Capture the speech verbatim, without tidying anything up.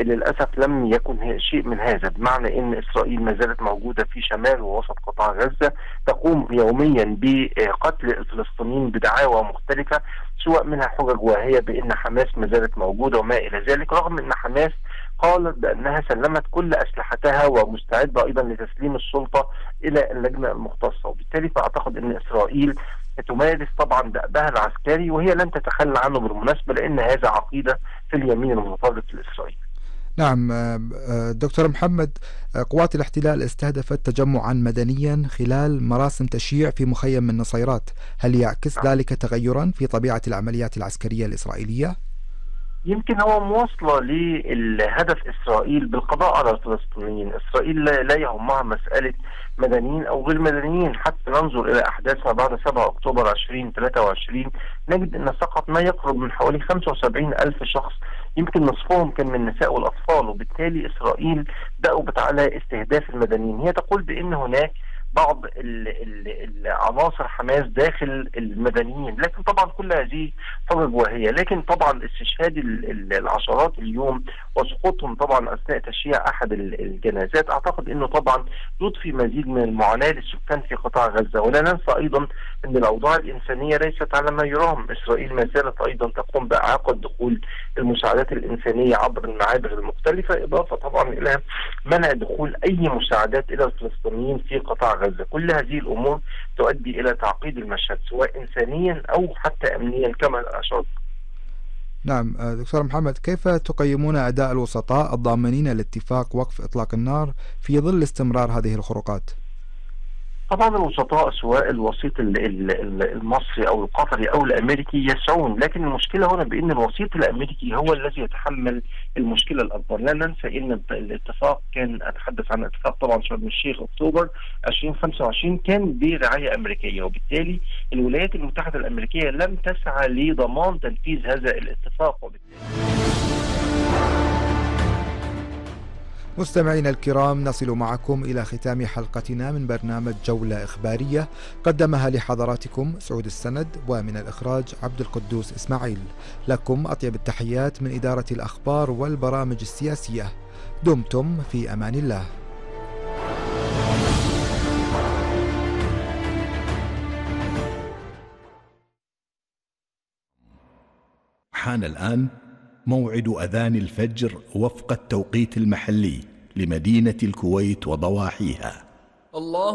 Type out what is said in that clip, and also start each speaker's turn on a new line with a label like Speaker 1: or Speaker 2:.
Speaker 1: للأسف لم يكن شيء من هذا، بمعنى أن إسرائيل ما زالت موجودة في شمال ووسط قطاع غزة، تقوم يوميا بقتل الفلسطينيين بدعاوى مختلفة، سواء منها حجج واهية بأن حماس ما زالت موجودة وما إلى ذلك، رغم أن حماس قالت بأنها سلمت كل أسلحتها ومستعدة أيضا لتسليم السلطة إلى اللجنة المختصة. وبالتالي فأعتقد أن إسرائيل تمارس طبعا دأبها العسكري، وهي لن تتخلى عنه بالمناسبة، لأن هذا عقيدة في اليمين المتطرف الإسرائيلي.
Speaker 2: نعم دكتور محمد، قوات الاحتلال استهدفت تجمعا مدنيا خلال مراسم تشييع في مخيم النصيرات، هل يعكس ذلك تغيرا في طبيعة العمليات العسكرية الإسرائيلية؟
Speaker 1: يمكن هو موصلة للهدف إسرائيل بالقضاء على الفلسطينيين. إسرائيل لا يهمها مسألة مدنيين أو غير مدنيين. حتى ننظر إلى أحداث ما بعد سبعة أكتوبر ألفين وثلاثة وعشرين نجد أن سقط ما يقرب من حوالي خمسة وسبعين ألف شخص، يمكن نصفهم كان من النساء والأطفال. وبالتالي إسرائيل دأبت على استهداف المدنيين. هي تقول بأن هناك بعض العناصر حماس داخل المدنيين، لكن طبعا كل هذه حجج واهية. لكن طبعا استشهاد العشرات اليوم وسقوطهم طبعا اثناء تشييع احد الجنازات، اعتقد انه طبعا يضفي مزيد من المعاناة للسكان في قطاع غزة. ولا ننسى ايضا ان الاوضاع الانسانية ليست على ما يرام. اسرائيل ما زالت ايضا تقوم باعاقة دخول المساعدات الانسانية عبر المعابر المختلفة، اضافة طبعا الى منع دخول اي مساعدات الى الفلسطينيين في قطاع غزة. كل هذه الامور تؤدي الى تعقيد المشهد سواء انسانيا او حتى امنيا كما اشرت.
Speaker 2: نعم دكتور محمد، كيف تقيمون أداء الوسطاء الضامنين لاتفاق وقف إطلاق النار في ظل استمرار هذه الخروقات؟
Speaker 1: طبعا الوسطاء سواء الوسيط المصري او القطري او الامريكي يسعون، لكن المشكله هنا بان الوسيط الامريكي هو الذي يتحمل المشكله الاكبر. لا ننسى ان الاتفاق كان، اتحدث عن اتفاق طبعا شرم الشيخ اكتوبر ألفين وخمسة وعشرين، كان برعايه امريكيه، وبالتالي الولايات المتحده الامريكيه لم تسعى لضمان تنفيذ هذا الاتفاق. وبالتالي
Speaker 2: مستمعينا الكرام، نصل معكم إلى ختام حلقتنا من برنامج جولة إخبارية قدمها لحضراتكم سعود السند، ومن الإخراج عبد القدوس إسماعيل. لكم أطيب التحيات من إدارة الأخبار والبرامج السياسية. دمتم في أمان الله.
Speaker 3: حان الآن موعد أذان الفجر وفق التوقيت المحلي لمدينة الكويت وضواحيها. الله